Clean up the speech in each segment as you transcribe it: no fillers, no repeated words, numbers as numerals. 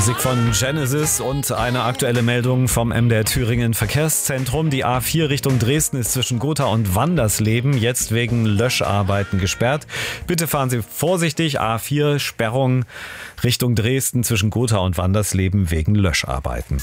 Musik von Genesis und eine aktuelle Meldung vom MDR Thüringen Verkehrszentrum. Die A4 Richtung Dresden ist zwischen Gotha und Wandersleben jetzt wegen Löscharbeiten gesperrt. Bitte fahren Sie vorsichtig. A4 Sperrung Richtung Dresden zwischen Gotha und Wandersleben wegen Löscharbeiten.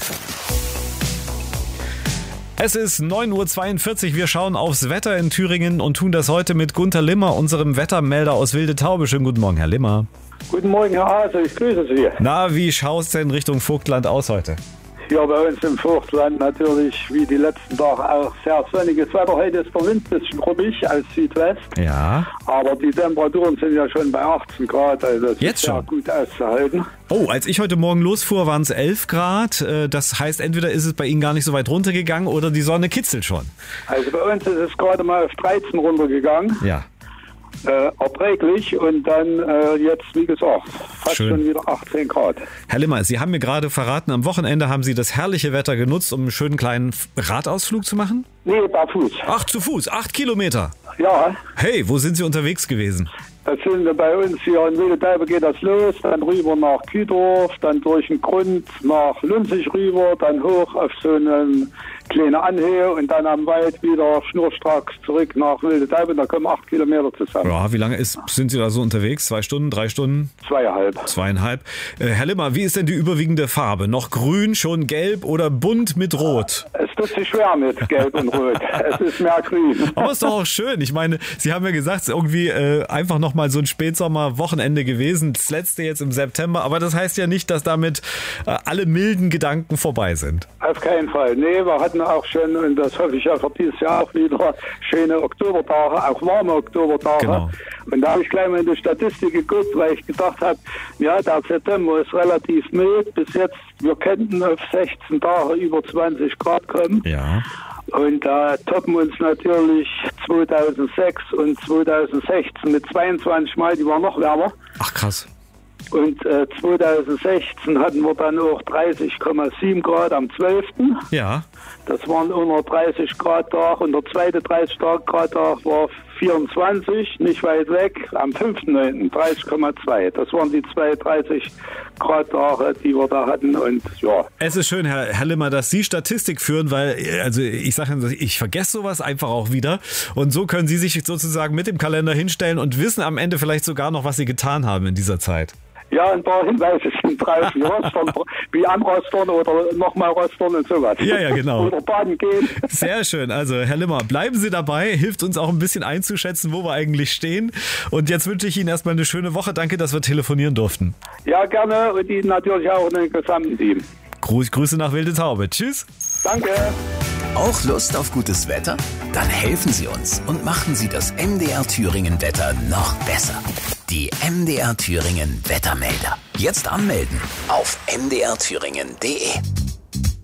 Es ist 9.42 Uhr. Wir schauen aufs Wetter in Thüringen und tun das heute mit Gunther Limmer, unserem Wettermelder aus Wilde Taube. Schönen guten Morgen, Herr Limmer. Guten Morgen, Herr Hase, ich grüße Sie. Na, wie schaut es denn Richtung Vogtland aus heute? Ja, bei uns im Vogtland natürlich wie die letzten Tage auch sehr sonniges Wetter. Heute ist der Wind ein bisschen ruppig aus Südwest. Ja. Aber die Temperaturen sind ja schon bei 18 Grad, also das jetzt ist ja schon gut auszuhalten. Oh, als ich heute Morgen losfuhr, waren es 11 Grad. Das heißt, entweder ist es bei Ihnen gar nicht so weit runtergegangen oder die Sonne kitzelt schon. Also bei uns ist es gerade mal auf 13 runtergegangen. Ja. Erträglich und dann jetzt, wie gesagt, fast schön. Schon wieder 18 Grad. Herr Limmer, Sie haben mir gerade verraten, am Wochenende haben Sie das herrliche Wetter genutzt, um einen schönen kleinen Radausflug zu machen? Nee, barfuß. Ach, zu Fuß, 8 Kilometer. Ja. Hey, wo sind Sie unterwegs gewesen? Das sind wir bei uns hier in Wilde Taube geht das los, dann rüber nach Kühdorf, dann durch den Grund nach Lünzig rüber, dann hoch auf so eine kleine Anhöhe und dann am Wald wieder schnurstracks zurück nach Wilde Taube. Da kommen 8 Kilometer zusammen. Ja, wie lange sind Sie da so unterwegs? 2 Stunden, 3 Stunden? 2,5. 2,5. Herr Limmer, wie ist denn die überwiegende Farbe? Noch grün, schon gelb oder bunt mit rot? Es tut sich schwer mit gelb und rot. Es ist mehr grün. Aber ist doch auch schön. Ich meine, Sie haben ja gesagt, es ist irgendwie einfach nochmal so ein Spätsommer-Wochenende gewesen. Das letzte jetzt im September. Aber das heißt ja nicht, dass damit alle milden Gedanken vorbei sind. Auf keinen Fall. Nee, wir hatten auch schon, und das hoffe ich ja für dieses Jahr auch wieder, schöne Oktobertage, auch warme Oktobertage. Genau. Und da habe ich gleich mal in die Statistik geguckt, weil ich gedacht habe, ja, der September ist relativ mild. Bis jetzt, wir könnten auf 16 Tage über 20 Grad kommen. Ja. Und da toppen uns natürlich 2006 und 2016 mit 22 Mal, die waren noch wärmer. Ach, krass. Und 2016 hatten wir dann auch 30,7 Grad am 12. Ja. Das waren unter 30 Grad Tag und der zweite 30 Grad Tag war 24, nicht weit weg, am 5.9. 30,2. Das waren die 32 Grad Tage, die wir da hatten und ja. Es ist schön, Herr Limmer, dass Sie Statistik führen, weil, also ich sage Ihnen, ich vergesse sowas einfach auch wieder und so können Sie sich sozusagen mit dem Kalender hinstellen und wissen am Ende vielleicht sogar noch, was Sie getan haben in dieser Zeit. Ja, ein paar Hinweise sind drauf, wie anrostern oder nochmal rostern und sowas. Ja, genau. Oder baden gehen. Sehr schön. Also, Herr Limmer, bleiben Sie dabei. Hilft uns auch ein bisschen einzuschätzen, wo wir eigentlich stehen. Und jetzt wünsche ich Ihnen erstmal eine schöne Woche. Danke, dass wir telefonieren durften. Ja, gerne. Und Ihnen natürlich auch in den gesamten Team. Grüße nach Wilde Taube. Tschüss. Danke. Auch Lust auf gutes Wetter? Dann helfen Sie uns und machen Sie das MDR Thüringen Wetter noch besser. Die MDR Thüringen Wettermelder. Jetzt anmelden auf mdrthüringen.de.